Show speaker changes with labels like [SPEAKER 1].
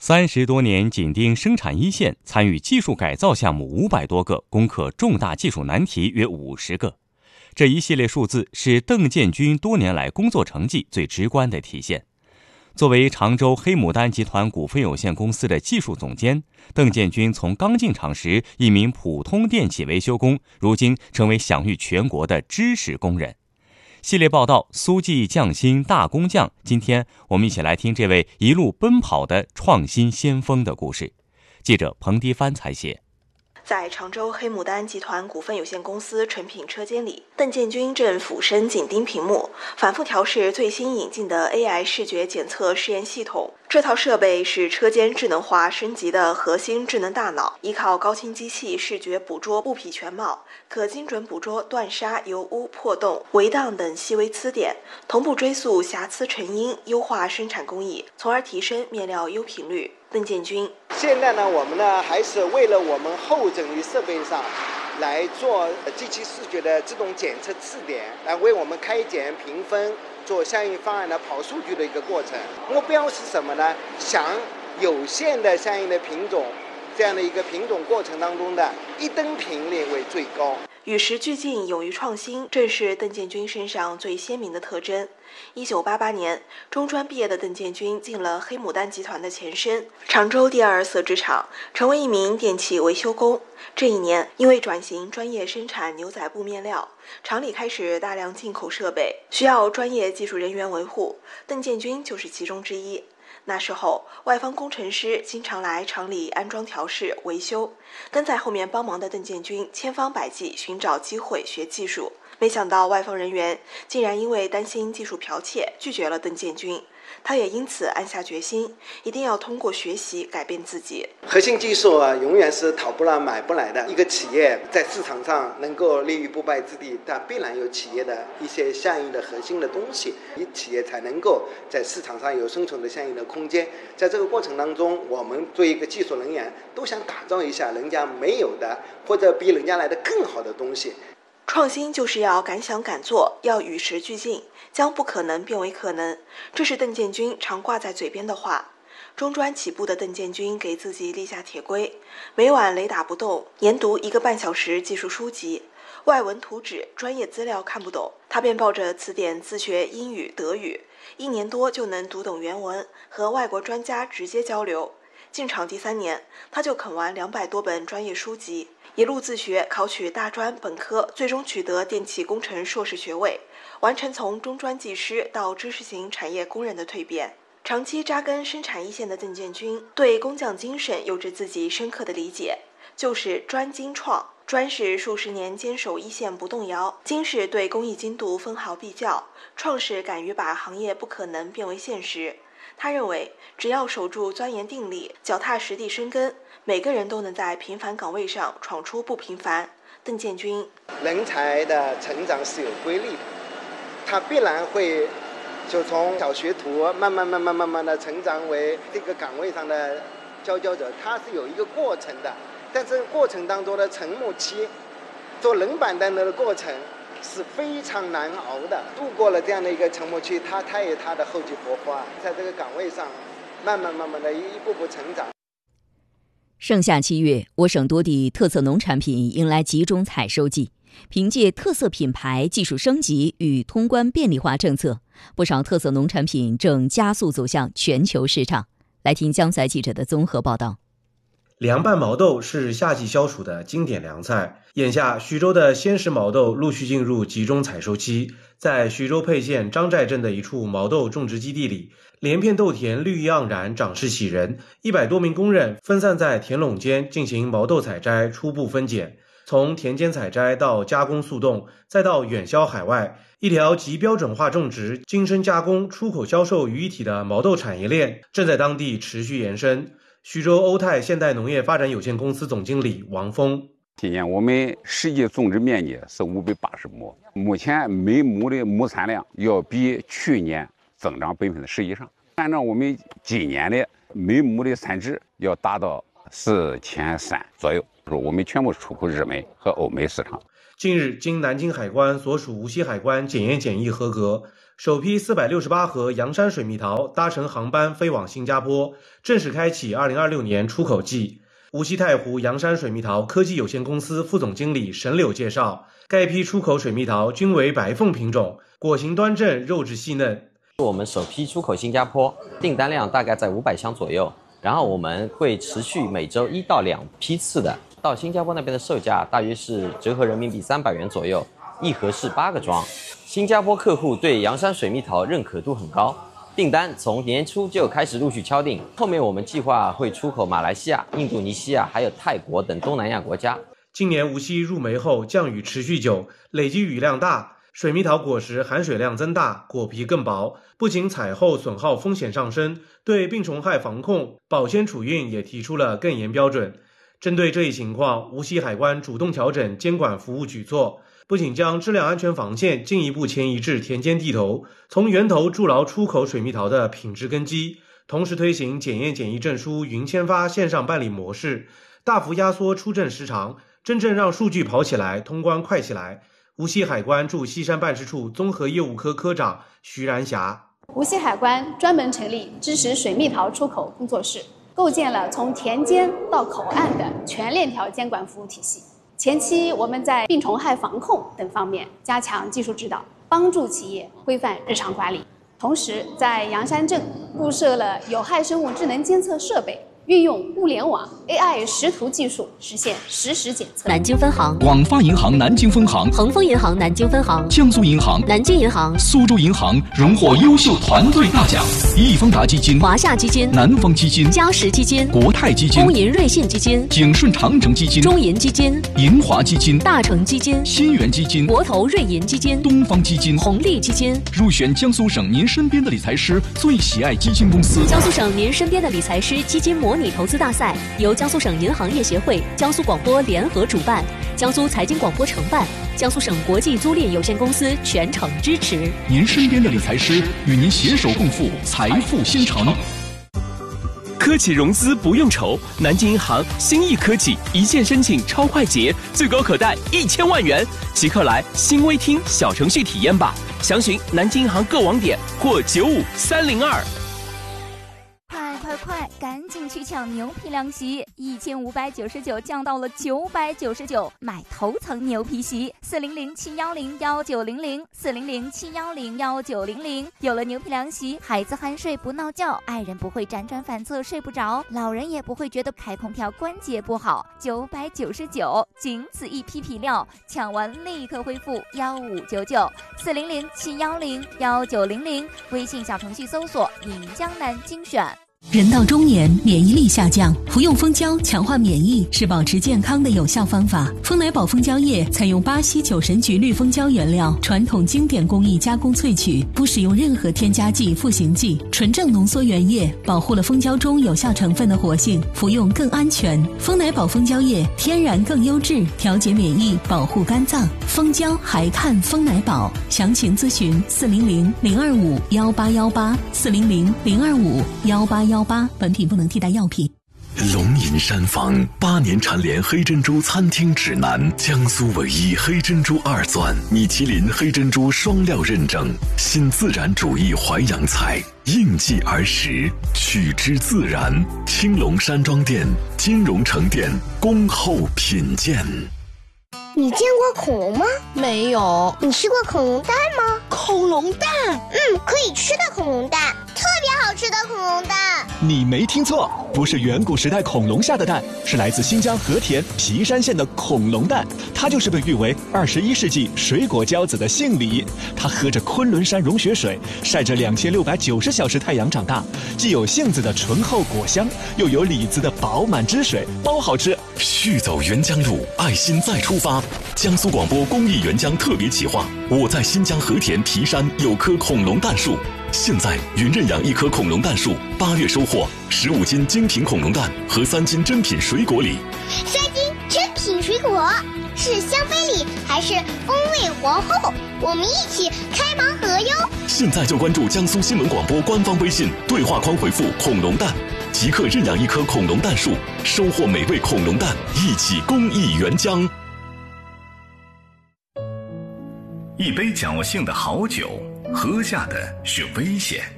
[SPEAKER 1] 30多年紧盯生产一线，参与技术改造项目500多个，攻克重大技术难题约50个。这一系列数字是邓建军多年来工作成绩最直观的体现。作为常州黑牡丹集团股份有限公司的技术总监，邓建军从刚进厂时一名普通电气维修工，如今成为享誉全国的知识工人。系列报道苏记匠心大工匠，今天我们一起来听这位一路奔跑的创新先锋的故事。记者彭迪帆采写。
[SPEAKER 2] 在常州黑牡丹集团股份有限公司成品车间里，邓建军正俯身紧盯屏幕，反复调试最新引进的 AI 视觉检测试验系统。这套设备是车间智能化升级的核心智能大脑，依靠高清机器视觉捕捉布匹全貌，可精准捕捉断砂、油污、破洞、围档等细微疵点，同步追溯瑕疵成因，优化生产工艺，从而提升面料优品率。邓建军：
[SPEAKER 3] 现在呢，我们呢还是为了我们后整于设备上来做机器视觉的自动检测次点，来为我们开检评分，做相应方案的跑数据的一个过程。目标是什么呢？想有限的相应的品种，这样的一个品种过程当中的一等品率为最高。
[SPEAKER 2] 与时俱进，勇于创新，正是邓建军身上最鲜明的特征。1988年，中专毕业的邓建军进了黑牡丹集团的前身常州第2色织厂，成为一名电气维修工。这一年，因为转型专业生产牛仔布面料，厂里开始大量进口设备，需要专业技术人员维护，邓建军就是其中之一。那时候，外方工程师经常来厂里安装调试、维修，跟在后面帮忙的邓建军千方百计寻找机会学技术。没想到外方人员竟然因为担心技术剽窃，拒绝了邓建军。他也因此暗下决心，一定要通过学习改变自己。
[SPEAKER 3] 核心技术永远是讨不来买不来的。一个企业在市场上能够立于不败之地，它必然有企业的一些相应的核心的东西，企业才能够在市场上有生存的相应的空间。在这个过程当中，我们作为一个技术人员，都想打造一下人家没有的，或者比人家来的更好的东西。
[SPEAKER 2] 创新就是要敢想敢做，要与时俱进，将不可能变为可能，这是邓建军常挂在嘴边的话。中专起步的邓建军给自己立下铁规，每晚雷打不动研读1个半小时技术书籍，外文图纸专业资料看不懂，他便抱着词典自学英语、德语，1年多就能读懂原文，和外国专家直接交流。进厂第3年，他就啃完200多本专业书籍，一路自学考取大专、本科，最终取得电气工程硕士学位，完成从中专技师到知识型产业工人的蜕变。长期扎根生产一线的邓建军对工匠精神有着自己深刻的理解，就是专精创。专是数十年坚守一线不动摇，精是对工艺精度分毫必较，创是敢于把行业不可能变为现实。他认为，只要守住钻研定力，脚踏实地生根，每个人都能在平凡岗位上闯出不平凡。邓建军：
[SPEAKER 3] 人才的成长是有规律的，他必然会就从小学徒慢慢的成长为这个岗位上的佼佼者，他是有一个过程的。在这个过程当中的沉默期，做冷板凳的过程是非常难熬的。度过了这样的一个沉默期，他有他的厚积薄发，在这个岗位上慢慢的一步步成长。
[SPEAKER 4] 盛夏7月，我省多地特色农产品迎来集中采收季。凭借特色品牌技术升级与通关便利化政策，不少特色农产品正加速走向全球市场。来听江西记者的综合报道。
[SPEAKER 5] 凉拌毛豆是夏季消暑的经典凉菜。眼下，徐州的鲜食毛豆陆续进入集中采收期。在徐州沛县张寨镇的一处毛豆种植基地里，连片豆田绿意盎然，长势喜人。100多名工人分散在田垄间进行毛豆采摘、初步分拣。从田间采摘到加工速冻，再到远销海外，一条集标准化种植、精深加工、出口销售于一体的毛豆产业链正在当地持续延伸。徐州欧泰现代农业发展有限公司总经理王峰：
[SPEAKER 6] 今年我们实际种植面积是580亩，目前每亩的亩产量要比去年增长10%以上。按照我们今年的每亩的产值要达到4300左右，我们全部出口日美和欧美市场。
[SPEAKER 5] 近日，经南京海关所属无锡海关检验检疫合格， 首批468盒阳山水蜜桃搭乘航班飞往新加坡，正式开启2026年出口季。无锡太湖阳山水蜜桃科技有限公司副总经理沈柳介绍，该批出口水蜜桃均为白凤品种，果形端正，肉质细嫩。
[SPEAKER 7] 我们首批出口新加坡，订单量大概在500箱左右，然后我们会持续每周1到2批次的到新加坡那边的售价大约是折合人民币300元左右，一盒是8个装。新加坡客户对阳山水蜜桃认可度很高，订单从年初就开始陆续敲定，后面我们计划会出口马来西亚、印度尼西亚还有泰国等东南亚国家。
[SPEAKER 5] 今年无锡入梅后降雨持续久，累积雨量大，水蜜桃果实含水量增大，果皮更薄，不仅采后损耗风险上升，对病虫害防控、保鲜储运也提出了更严标准。针对这一情况，无锡海关主动调整监管服务举措，不仅将质量安全防线进一步迁移至田间地头，从源头筑牢出口水蜜桃的品质根基，同时推行检验检疫证书云签发线上办理模式，大幅压缩出证时长，真正让数据跑起来，通关快起来。无锡海关驻西山办事处综合业务科科长徐然霞：
[SPEAKER 8] 无锡海关专门成立支持水蜜桃出口工作室，构建了从田间到口岸的全链条监管服务体系。前期我们在病虫害防控等方面加强技术指导，帮助企业规范日常管理。同时，在阳山镇布设了有害生物智能监测设备，运用物联网 AI 识图技术实现实时检测。
[SPEAKER 9] 南京分行、
[SPEAKER 10] 广发银行南京分行、
[SPEAKER 9] 恒丰银行南京分行、
[SPEAKER 10] 江苏银行、
[SPEAKER 9] 南京银行、
[SPEAKER 10] 苏州银行荣获优秀团队大奖。易丰达基金、
[SPEAKER 9] 华夏基金、
[SPEAKER 10] 南方基金、
[SPEAKER 9] 嘉实基金、
[SPEAKER 10] 国泰基金、
[SPEAKER 9] 工银瑞信基金、
[SPEAKER 10] 景顺长城基金、
[SPEAKER 9] 中银基金、
[SPEAKER 10] 银华基金、
[SPEAKER 9] 大成基金、
[SPEAKER 10] 新源基金、
[SPEAKER 9] 国投瑞银基金、
[SPEAKER 10] 东方基金、
[SPEAKER 9] 红利基金
[SPEAKER 10] 入选江苏省您身边的理财师最喜爱基金公司。
[SPEAKER 9] 江苏省您身边的理财师基金模拟投资大赛由江苏省银行业协会、江苏广播联合主办，江苏财经广播承办，江苏省国际租赁有限公司全程支持。
[SPEAKER 10] 您身边的理财师与您携手共赴财富新城。
[SPEAKER 11] 科技融资不用愁，南京银行新亿科技一键申请超快捷，最高可贷1000万元，即刻来新微厅小程序体验吧。详询南京银行各网点或95302。
[SPEAKER 12] 快，赶紧去抢牛皮凉席，1599降到了999，买头层牛皮席，40071019004007101901900。有了牛皮凉席，孩子酣睡不闹觉，爱人不会辗转反侧睡不着，老人也不会觉得开空调关节不好。999，仅此一批皮料，抢完立刻恢复1599，4007101901900，微信小程序搜索“岷江南精选”。
[SPEAKER 13] 人到中年，免疫力下降，服用蜂胶强化免疫是保持健康的有效方法。蜂奶宝蜂胶液采用巴西酒神菊绿蜂胶原料，传统经典工艺加工萃取，不使用任何添加剂、赋形剂，纯正浓缩原液，保护了蜂胶中有效成分的活性，服用更安全。蜂奶宝蜂胶液天然更优质，调节免疫，保护肝脏。蜂胶还看蜂奶宝，详情咨询400-025-1818，400-025-1818。本品不能替代药品。
[SPEAKER 14] 龙吟山房8年蝉联黑珍珠餐厅指南，江苏唯一黑珍珠2钻，米其林黑珍珠双料认证，新自然主义淮扬菜，应季而食，取之自然。青龙山庄店、金融城店恭候品鉴。
[SPEAKER 15] 你见过恐龙吗？
[SPEAKER 16] 没有。
[SPEAKER 15] 你吃过恐龙蛋吗？
[SPEAKER 16] 恐龙蛋？
[SPEAKER 15] 可以吃的恐龙蛋，特别好吃的恐龙蛋。
[SPEAKER 11] 你没听错，不是远古时代恐龙下的蛋，是来自新疆和田皮山县的恐龙蛋。它就是被誉为21世纪水果骄子的杏李。它喝着昆仑山融雪水，晒着2690小时太阳长大，既有杏子的醇厚果香，又有李子的饱满汁水，包好吃。
[SPEAKER 14] 续走沅江路，爱心再出发。江苏广播公益沅江特别企划，我在新疆和田皮山有棵恐龙蛋树。现在云认养1棵恐龙蛋树，8月收获15斤精品恐龙蛋和3斤珍品水果礼。
[SPEAKER 15] 3斤珍品水果是香妃礼还是风味皇后？我们一起开盲盒哟！
[SPEAKER 14] 现在就关注江苏新闻广播官方微信，对话框回复恐龙蛋，即刻认养1棵恐龙蛋树，收获美味恐龙蛋，一起公益沅江。
[SPEAKER 17] 一杯讲究性的好酒
[SPEAKER 14] 喝下的是危险。